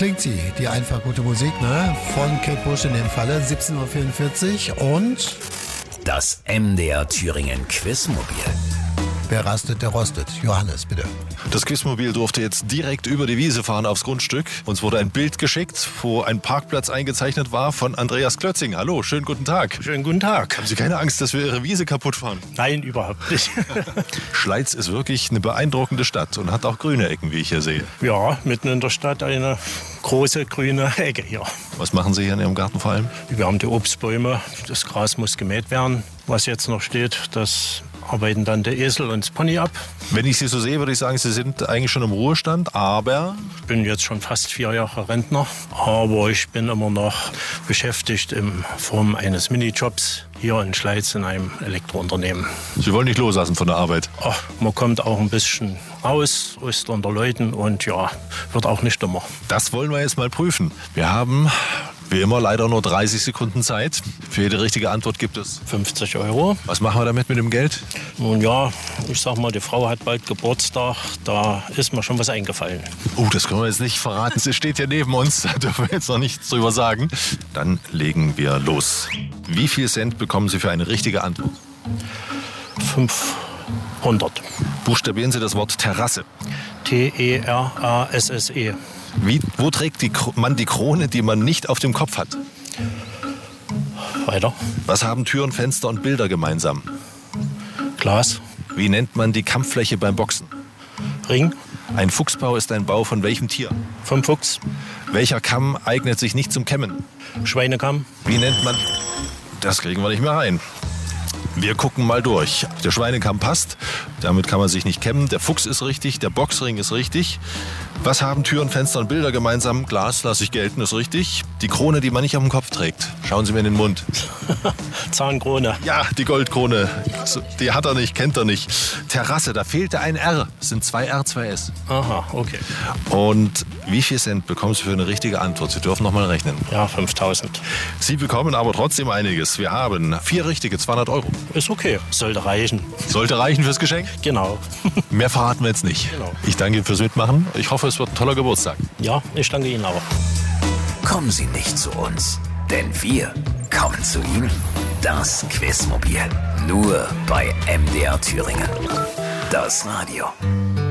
klingt sie, die einfach gute Musik, ne? Von Kate Bush in dem Falle, 17:44 Uhr und... Das MDR Thüringen Quizmobil. Wer rastet, der rostet. Johannes, bitte. Das Quizmobil durfte jetzt direkt über die Wiese fahren aufs Grundstück. Uns wurde ein Bild geschickt, wo ein Parkplatz eingezeichnet war von Andreas Klötzing. Hallo, schönen guten Tag. Schönen guten Tag. Haben Sie keine Angst, dass wir Ihre Wiese kaputt fahren? Nein, überhaupt nicht. Schleiz ist wirklich eine beeindruckende Stadt und hat auch grüne Ecken, wie ich hier sehe. Ja, mitten in der Stadt eine große grüne Ecke hier. Was machen Sie hier in Ihrem Garten vor allem? Wir haben die Obstbäume, das Gras muss gemäht werden. Was jetzt noch steht, das arbeiten dann der Esel und das Pony ab. Wenn ich Sie so sehe, würde ich sagen, Sie sind eigentlich schon im Ruhestand, aber... Ich bin jetzt schon fast 4 Jahre Rentner, aber ich bin immer noch beschäftigt in Form eines Minijobs hier in Schleiz in einem Elektrounternehmen. Sie wollen nicht loslassen von der Arbeit? Ach, man kommt auch ein bisschen raus, ist unter Leuten und ja, wird auch nicht dümmer. Das wollen wir jetzt mal prüfen. Wir haben... wie immer leider nur 30 Sekunden Zeit. Für jede richtige Antwort gibt es 50 €. Was machen wir damit mit dem Geld? Nun ja, ich sag mal, die Frau hat bald Geburtstag. Da ist mir schon was eingefallen. Das können wir jetzt nicht verraten. Sie steht hier neben uns. Da dürfen wir jetzt noch nichts drüber sagen. Dann legen wir los. Wie viel Cent bekommen Sie für eine richtige Antwort? 500. Buchstabieren Sie das Wort Terrasse. T-E-R-A-S-S-E. Wo trägt man die Krone, die man nicht auf dem Kopf hat? Weiter. Was haben Türen, Fenster und Bilder gemeinsam? Glas. Wie nennt man die Kampffläche beim Boxen? Ring. Ein Fuchsbau ist ein Bau von welchem Tier? Vom Fuchs. Welcher Kamm eignet sich nicht zum Kämmen? Schweinekamm. Wie nennt man... Das kriegen wir nicht mehr rein. Wir gucken mal durch. Der Schweinekamm passt, damit kann man sich nicht kämmen. Der Fuchs ist richtig, der Boxring ist richtig. Was haben Türen, Fenster und Bilder gemeinsam? Glas lasse ich gelten, ist richtig. Die Krone, die man nicht auf dem Kopf trägt. Schauen Sie mir in den Mund. Zahnkrone. Ja, die Goldkrone. Die hat er nicht, kennt er nicht. Terrasse, da fehlte ein R. Es sind 2 R, 2 S. Aha, okay. Und wie viel Cent bekommen Sie für eine richtige Antwort? Sie dürfen noch mal rechnen. Ja, 5000. Sie bekommen aber trotzdem einiges. Wir haben 4 richtige, 200 €. Ist okay, sollte reichen. Sollte reichen fürs Geschenk? Genau. Mehr verraten wir jetzt nicht. Genau. Ich danke Ihnen fürs Mitmachen. Ich hoffe, es wird ein toller Geburtstag. Ja, ich danke Ihnen auch. Kommen Sie nicht zu uns, denn wir kommen zu Ihnen. Das Quizmobil. Nur bei MDR Thüringen. Das Radio.